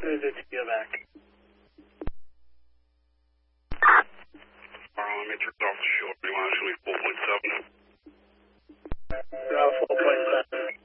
Visit to go back. Matrix off the shore, reline, 4.7. 4.7.